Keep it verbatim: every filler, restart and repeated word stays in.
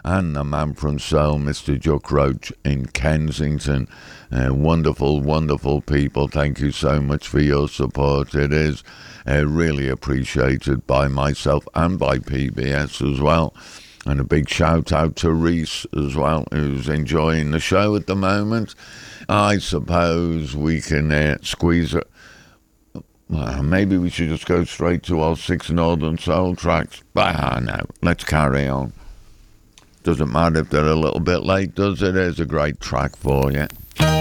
and the man from Seoul, Mister Juck Roach in Kensington. Uh, wonderful, wonderful people. Thank you so much for your support. It is uh, really appreciated by myself and by P B S as well. And a big shout out to Reese as well, who's enjoying the show at the moment. I suppose we can uh, squeeze it. Well, maybe we should just go straight to our six Northern Soul tracks. But ah, no, let's carry on. Doesn't matter if they're a little bit late, does it? There's a great track for you.